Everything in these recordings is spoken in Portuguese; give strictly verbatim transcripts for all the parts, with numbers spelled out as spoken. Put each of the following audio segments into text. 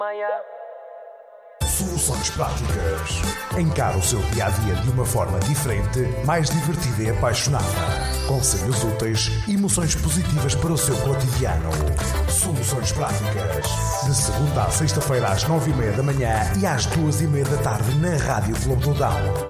Soluções práticas. Encare o seu dia-a-dia de uma forma diferente, mais divertida e apaixonada. Conselhos úteis e emoções positivas para o seu cotidiano. Soluções práticas. De segunda à sexta-feira às nove e meia da manhã e às duas e meia da tarde na Rádio Clube do Dão.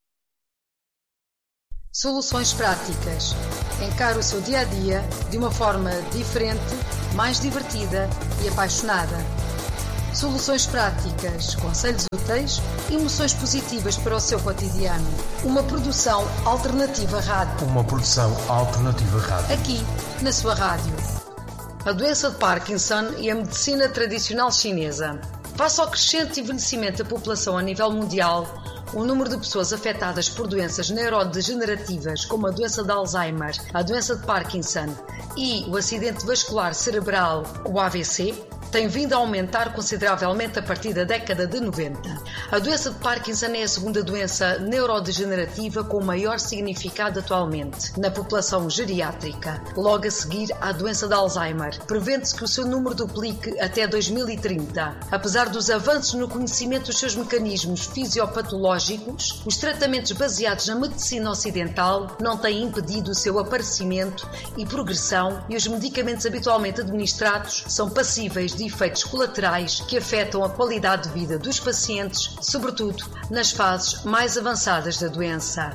Soluções práticas. Encare o seu dia-a-dia de uma forma diferente, mais divertida e apaixonada. Soluções práticas, conselhos úteis e emoções positivas para o seu cotidiano. Uma produção alternativa rádio. Uma produção alternativa rádio. Aqui, na sua rádio. A doença de Parkinson e a medicina tradicional chinesa. Face ao crescente envelhecimento da população a nível mundial, o número de pessoas afetadas por doenças neurodegenerativas como a doença de Alzheimer, a doença de Parkinson e o acidente vascular cerebral, o A V C, tem vindo a aumentar consideravelmente a partir da década de noventa. A doença de Parkinson é a segunda doença neurodegenerativa com maior significado atualmente na população geriátrica, logo a seguir à doença de Alzheimer. Prevê-se que o seu número duplique até dois mil e trinta. Apesar dos avanços no conhecimento dos seus mecanismos fisiopatológicos, os tratamentos baseados na medicina ocidental não têm impedido o seu aparecimento e progressão, e os medicamentos habitualmente administrados são passíveis de efeitos colaterais que afetam a qualidade de vida dos pacientes, sobretudo nas fases mais avançadas da doença.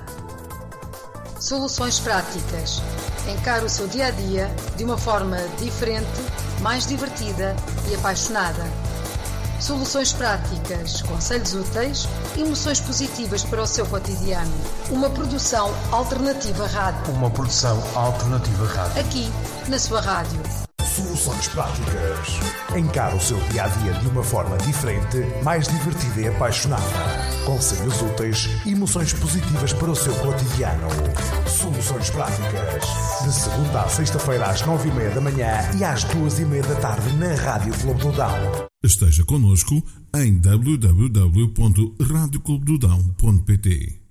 Soluções práticas. Encare o seu dia-a-dia de uma forma diferente, mais divertida e apaixonada. Soluções práticas, conselhos úteis e emoções positivas para o seu cotidiano. Uma produção alternativa rádio. Uma produção alternativa rádio. Aqui, na sua rádio. Soluções práticas. Encare o seu dia-a-dia de uma forma diferente, mais divertida e apaixonada. Conselhos úteis e emoções positivas para o seu cotidiano. Soluções práticas. De segunda à sexta-feira às nove e meia da manhã e às duas e meia da tarde na Rádio Clube do Dão. Esteja connosco em w w w ponto rádio clube do dão ponto p t.